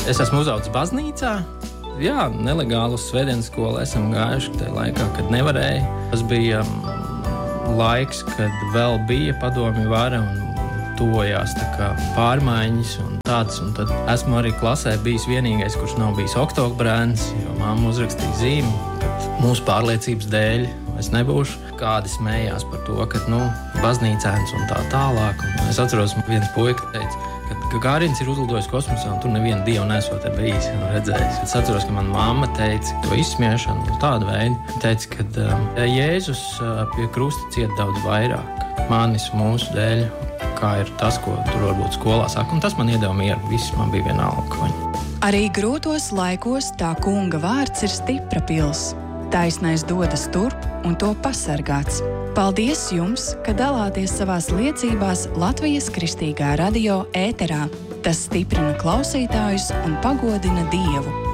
Es esmu uzaudzis baznīcā. Jā, nelegāli uz svētdienas skolu esam gājuši tajā laikā, kad nevarēja. Tas bija laiks, kad vēl bija padomju vara un tuvojās pārmaiņas un tādas. Un tad esmu arī klasē bijis vienīgais, kurš nav bijis oktobrēns, jo mamma uzrakstīja zīmi, ka mūsu pārliecības dēļ es nebūšu. Kādi smējās par to, ka, baznīcēns un tā tālāk. Un es atceros, viens puika teica, ka Gagārins ir uzlidojis kosmosā un tur nevienu dievu nesot bijis un redzējis. Es atceros, ka mana mamma teica to izsmiešanu un tādu veidu. Teica, ka Jēzus pie krusta cieta daudz vairāk manis mūsu dēļ, kā ir tas, ko tur varbūt skolā saka. Un tas man iedeva mieru. Viss man bija vienalga. Arī grūtos laikos tā kunga vārds ir stipra pils. Taisnais dodas turp un to pasargāts. Paldies jums, ka dalāties savās liecībās Latvijas Kristīgā radio ēterā. Tas stiprina klausītājus un pagodina Dievu.